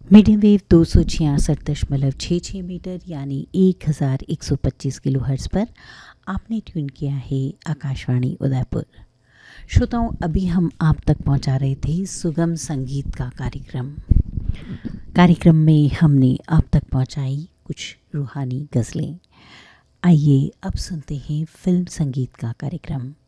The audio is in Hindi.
मीडियम वेव 266.66 मीटर यानी 1125 किलोहर्ट्ज़ पर आपने ट्यून किया है आकाशवाणी उदयपुर। श्रोताओं, अभी हम आप तक पहुंचा रहे थे सुगम संगीत का कार्यक्रम में हमने आप तक पहुंचाई कुछ रूहानी गज़लें। आइए अब सुनते हैं फिल्म संगीत का कार्यक्रम।